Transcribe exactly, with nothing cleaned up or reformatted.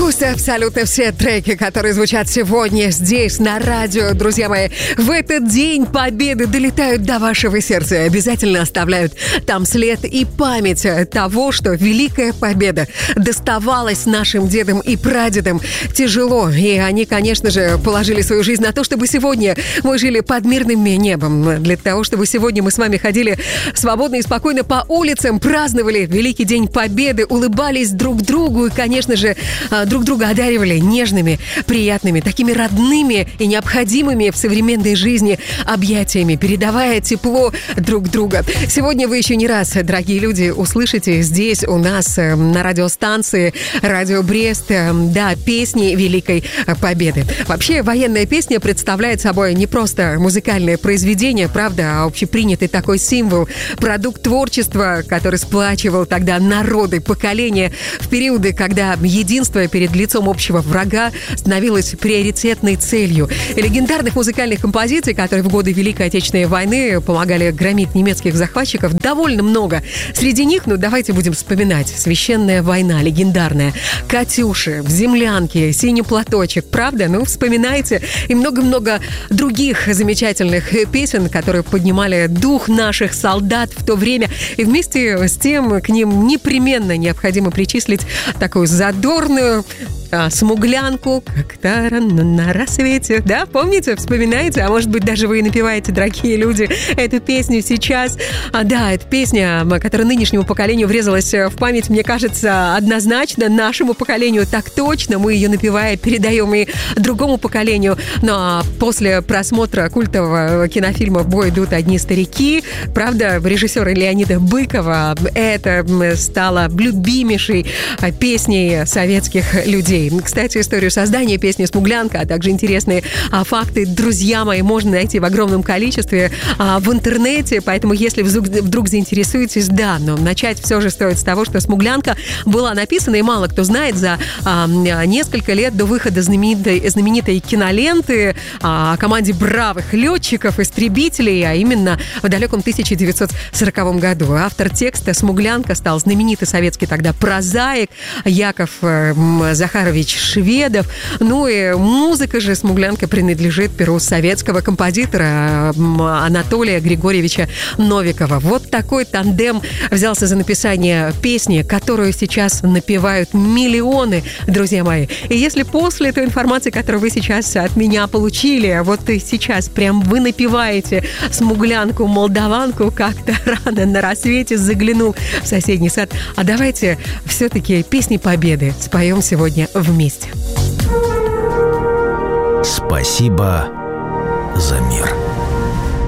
Вкусы абсолютно все треки, которые звучат сегодня здесь, на радио, друзья мои, в этот день победы долетают до вашего сердца и обязательно оставляют там след и память того, что Великая Победа доставалась нашим дедам и прадедам тяжело. И они, конечно же, положили свою жизнь на то, чтобы сегодня мы жили под мирным небом. Для того, чтобы сегодня мы с вами ходили свободно и спокойно по улицам, праздновали Великий День Победы, улыбались друг другу и, конечно же, друг друга одаривали нежными, приятными, такими родными и необходимыми в современной жизни объятиями, передавая тепло друг друга. Сегодня вы еще не раз, дорогие люди, услышите здесь у нас на радиостанции «Радио Брест», да, песни Великой Победы. Вообще, военная песня представляет собой не просто музыкальное произведение, правда, а общепринятый такой символ, продукт творчества, который сплачивал тогда народы, поколения в периоды, когда единство перед лицом общего врага становилось приоритетной целью. И легендарных музыкальных композиций, которые в годы Великой Отечественной войны помогали громить немецких захватчиков, довольно много. Среди них, ну, давайте будем вспоминать: «Священная война», легендарная, «Катюши», «Землянки», «Синий платочек», правда? Ну, вспоминайте. И много-много других замечательных песен, которые поднимали дух наших солдат в то время. И вместе с тем к ним непременно необходимо причислить такую задорную А, смуглянку, как-то рано на рассвете. Да, помните, вспоминаете? А может быть, даже вы и напеваете, дорогие люди, эту песню сейчас. А, да, это песня, которая нынешнему поколению врезалась в память, мне кажется, однозначно. Нашему поколению так точно. Мы ее, напевая, передаем и другому поколению. Но после просмотра культового кинофильма «В бой идут одни старики», правда, режиссера Леонида Быкова, это стало любимейшей песней советских людей. Кстати, историю создания песни «Смуглянка», а также интересные а, факты, друзья мои, можно найти в огромном количестве а, в интернете, поэтому если вдруг, вдруг заинтересуетесь, да, но начать все же стоит с того, что «Смуглянка» была написана, и мало кто знает, за а, несколько лет до выхода знаменитой, знаменитой киноленты а, о команде бравых летчиков-истребителей, а именно в далеком тысяча девятьсот сороковом году. Автор текста «Смуглянка» стал знаменитый советский тогда прозаик Яков Захарович Шведов. Ну и музыка же «Смуглянка» принадлежит перу советского композитора Анатолия Григорьевича Новикова. Вот такой тандем взялся за написание песни, которую сейчас напевают миллионы, друзья мои. И если после той информации, которую вы сейчас от меня получили, вот и сейчас прям вы напеваете «Смуглянку, молдаванку», как-то рано на рассвете заглянул в соседний сад. А давайте все-таки песни Победы споем сегодня вместе. Спасибо за мир.